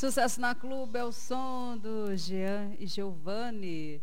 Sucesso na Clube é o som do Jean e Giovanni.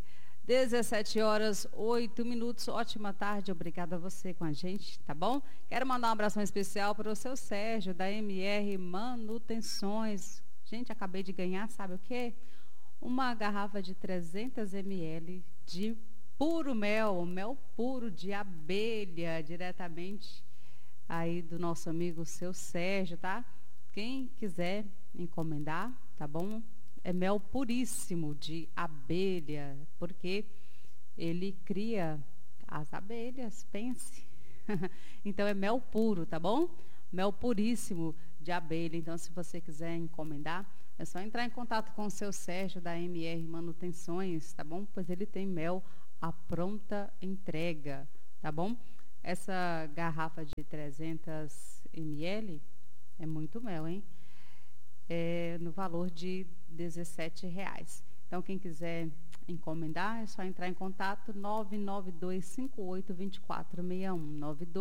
17h08. Ótima tarde, obrigada a você com a gente, tá bom? Quero mandar um abração especial para o seu Sérgio, da MR Manutenções. Gente, acabei de ganhar, sabe o quê? Uma garrafa de 300 ml de puro mel, mel puro de abelha, diretamente aí do nosso amigo seu Sérgio, tá? Quem quiser encomendar, tá bom? É mel puríssimo de abelha, porque ele cria as abelhas, pense. Então é mel puro, tá bom? Mel puríssimo de abelha. Então, se você quiser encomendar, é só entrar em contato com o seu Sérgio da MR Manutenções, tá bom? Pois ele tem mel à pronta entrega, tá bom? Essa garrafa de 300 ml é muito mel, hein? É no valor de R$17. Então, quem quiser encomendar, é só entrar em contato 992582461,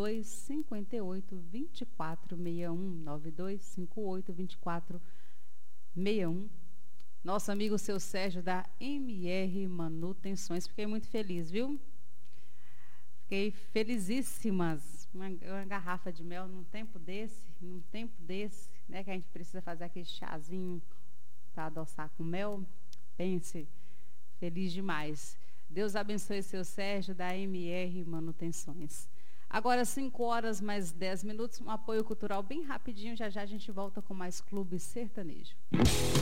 92582461. Nosso amigo seu Sérgio da MR Manutenções. Fiquei muito feliz, viu? Fiquei felizíssimas. Uma garrafa de mel num tempo desse, né, que a gente precisa fazer aquele chazinho para adoçar com mel. Pense, feliz demais. Deus abençoe seu Sérgio da MR Manutenções. Agora 5h mais 10, um apoio cultural bem rapidinho, já já a gente volta com mais Clube Sertanejo.